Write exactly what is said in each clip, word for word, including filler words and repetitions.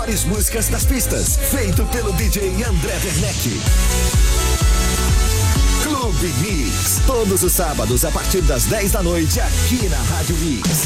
As músicas das pistas, feito pelo D J André Werneck. Clube Mix, todos os sábados a partir das dez da noite aqui na Rádio Mix.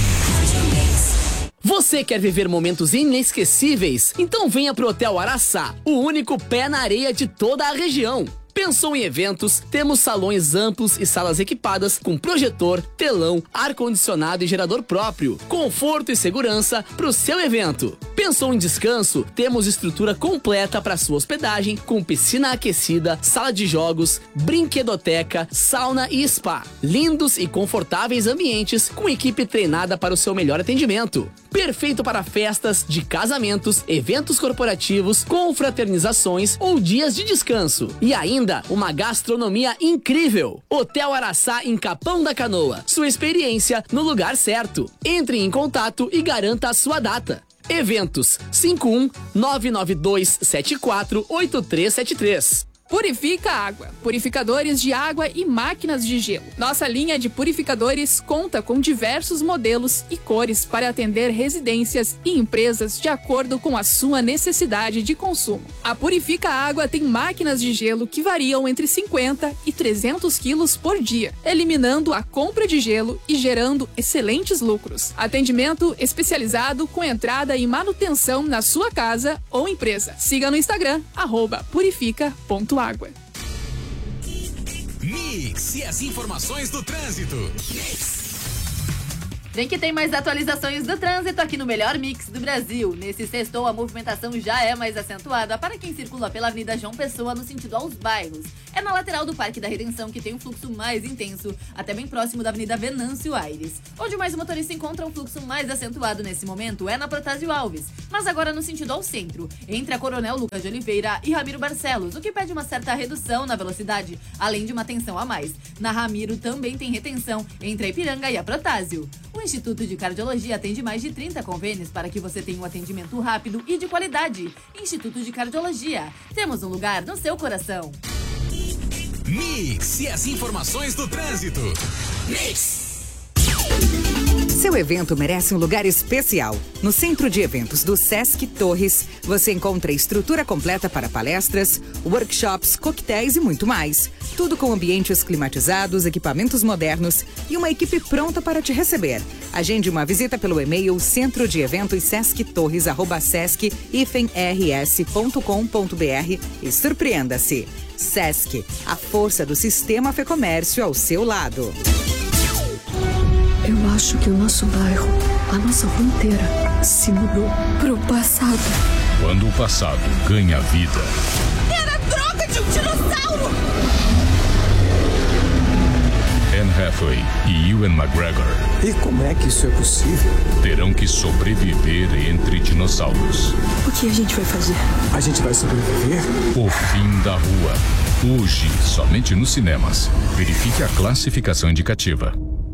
Você quer viver momentos inesquecíveis? Então venha pro Hotel Araçá, o único pé na areia de toda a região. Pensou em eventos? Temos salões amplos e salas equipadas com projetor, telão, ar-condicionado e gerador próprio. Conforto e segurança para o seu evento. Pensou em descanso? Temos estrutura completa para sua hospedagem com piscina aquecida, sala de jogos, brinquedoteca, sauna e spa. Lindos e confortáveis ambientes com equipe treinada para o seu melhor atendimento. Perfeito para festas de casamentos, eventos corporativos, confraternizações ou dias de descanso. E ainda uma gastronomia incrível. Hotel Araçá em Capão da Canoa. Sua experiência no lugar certo. Entre em contato e garanta a sua data. Eventos cinco um nove nove dois sete quatro oito três sete três. Purifica Água. Purificadores de água e máquinas de gelo. Nossa linha de purificadores conta com diversos modelos e cores para atender residências e empresas de acordo com a sua necessidade de consumo. A Purifica Água tem máquinas de gelo que variam entre cinquenta e trezentos quilos por dia, eliminando a compra de gelo e gerando excelentes lucros. Atendimento especializado com entrada e manutenção na sua casa ou empresa. Siga no Instagram, arroba purifica ponto água. Mix e as informações do trânsito. Mix. Vem que tem mais atualizações do trânsito aqui no melhor mix do Brasil. Nesse sextou, a movimentação já é mais acentuada para quem circula pela Avenida João Pessoa no sentido aos bairros. É na lateral do Parque da Redenção que tem um fluxo mais intenso, até bem próximo da Avenida Venâncio Aires. Onde mais motoristas encontram um fluxo mais acentuado nesse momento é na Protásio Alves, mas agora no sentido ao centro, entre a Coronel Lucas de Oliveira e Ramiro Barcelos, o que pede uma certa redução na velocidade, além de uma tensão a mais. Na Ramiro também tem retenção entre a Ipiranga e a Protásio. O Instituto de Cardiologia atende mais de trinta convênios para que você tenha um atendimento rápido e de qualidade. Instituto de Cardiologia. Temos um lugar no seu coração. Mix e as informações do trânsito. Mix. Seu evento merece um lugar especial. No Centro de Eventos do Sesc Torres, você encontra estrutura completa para palestras, workshops, coquetéis e muito mais. Tudo com ambientes climatizados, equipamentos modernos e uma equipe pronta para te receber. Agende uma visita pelo e-mail centro de eventos sesc torres arroba sesc rs ponto com ponto br e surpreenda-se. Sesc, a força do sistema Fecomércio ao seu lado. Eu acho que o nosso bairro, a nossa rua inteira, se mudou pro passado. Quando o passado ganha vida. Era a droga de um dinossauro! Anne Hathaway e Ewan McGregor. E como é que isso é possível? Terão que sobreviver entre dinossauros. O que a gente vai fazer? A gente vai sobreviver? O fim da rua. Hoje, somente nos cinemas. Verifique a classificação indicativa.